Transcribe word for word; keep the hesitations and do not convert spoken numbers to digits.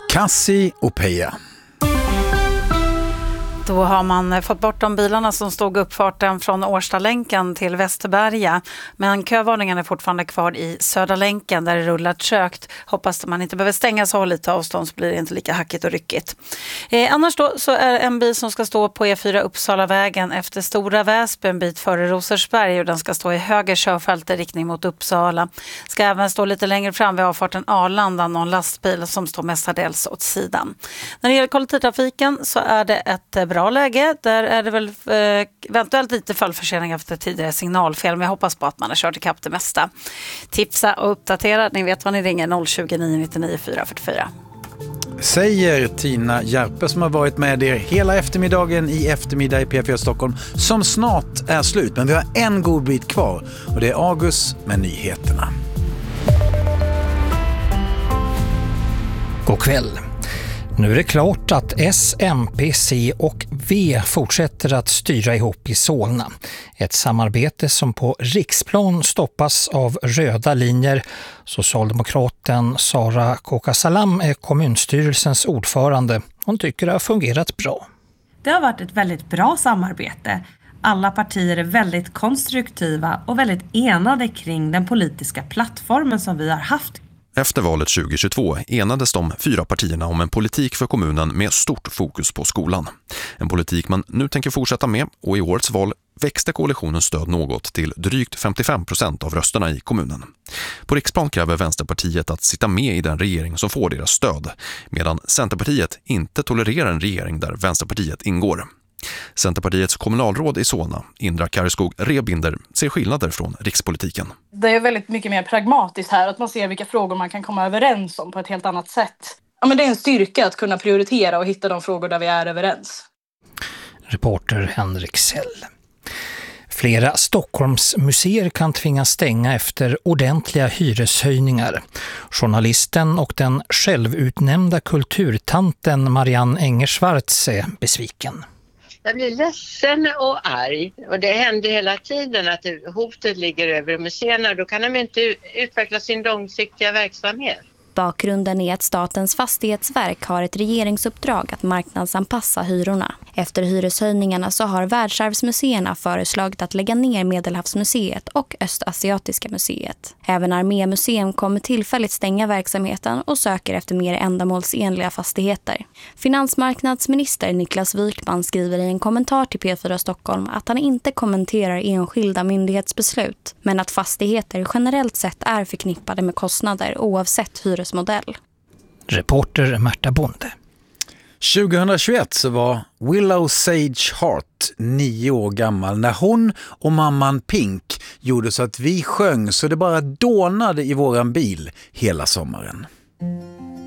Kassi och Peja. Då har man fått bort de bilarna som stod uppfarten från Årstalänken till Västerberga. Men kövarningen är fortfarande kvar i Södra länken där det rullar trögt. Hoppas att man inte behöver stänga så lite avstånd så blir det inte lika hackigt och ryckigt. Eh, annars då så är en bil som ska stå på E fyra Uppsalavägen efter Stora Väsby en bit före Rosersberg och den ska stå i höger körfält i riktning mot Uppsala. Ska även stå lite längre fram vid avfarten Arlanda någon lastbil som står mestadels åt sidan. När det gäller kollektivtrafiken så är det ett bra läge. Där är det väl eh, eventuellt lite fallförsening efter tidigare signalfel, men jag hoppas på att man har kört i kapp det mesta. Tipsa och uppdatera. Ni vet vad ni ringer noll tjugo nio nittionio fyra fyrtiofyra. Säger Tina Järpe som har varit med er hela eftermiddagen i eftermiddag i P fyra Stockholm som snart är slut. Men vi har en god bit kvar och det är August med nyheterna. God kväll. Nu är det klart att S, M P, C och V fortsätter att styra ihop i Solna. Ett samarbete som på riksplan stoppas av röda linjer. Socialdemokraten Sara Kokasalam är kommunstyrelsens ordförande. Hon tycker det har fungerat bra. Det har varit ett väldigt bra samarbete. Alla partier är väldigt konstruktiva och väldigt enade kring den politiska plattformen som vi har haft. Efter valet tjugohundratjugotvå enades de fyra partierna om en politik för kommunen med stort fokus på skolan. En politik man nu tänker fortsätta med och i årets val växte koalitionens stöd något till drygt femtiofem procent av rösterna i kommunen. På riksplan kräver Vänsterpartiet att sitta med i den regering som får deras stöd, medan Centerpartiet inte tolererar en regering där Vänsterpartiet ingår. Centerpartiets kommunalråd i Solna, Indra Karskog Rebinder, ser skillnader från rikspolitiken. Det är väldigt mycket mer pragmatiskt här, att man ser vilka frågor man kan komma överens om på ett helt annat sätt. Ja, men det är en styrka att kunna prioritera och hitta de frågor där vi är överens. Reporter Henrik Sell. Flera Stockholmsmuseer kan tvingas stänga efter ordentliga hyreshöjningar. Journalisten och den självutnämnda kulturtanten Marianne Engersvarts är besviken. Jag blir ledsen och arg och det händer hela tiden att hotet ligger över museerna. Då kan de inte utveckla sin långsiktiga verksamhet. Bakgrunden är att Statens fastighetsverk har ett regeringsuppdrag att marknadsanpassa hyrorna. Efter hyreshöjningarna så har världsarvsmuseerna föreslagit att lägga ner Medelhavsmuseet och Östasiatiska museet. Även Armémuseum kommer tillfälligt stänga verksamheten och söker efter mer ändamålsenliga fastigheter. Finansmarknadsminister Niklas Wykman skriver i en kommentar till P fyra Stockholm att han inte kommenterar enskilda myndighetsbeslut, men att fastigheter generellt sett är förknippade med kostnader oavsett hyresmodell. Reporter Märta Bonde. tjugohundratjugoett så var Willow Sage Hart nio år gammal när hon och mamman Pink gjorde så att vi sjöng så det bara dånade i våran bil hela sommaren.